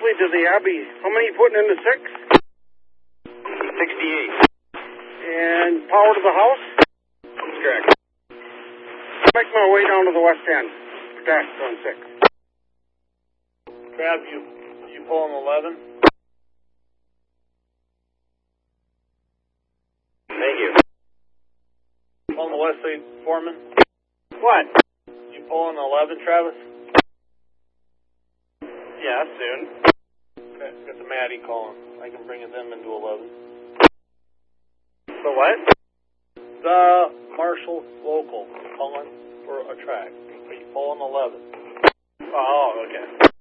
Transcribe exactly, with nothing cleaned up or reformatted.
briefly to the Abbey. How many putting into six? sixty-eight. And power to the house? That's correct. Make my way down to the west end. Protect on six. Trav, you, you pulling eleven? Thank you. On the west side, Foreman? What? You pulling eleven, Travis? Yeah, soon. Okay, got the Maddie calling. I can bring them into eleven. The what? The Marshall local calling for a track. Are you pulling eleven? Oh, okay.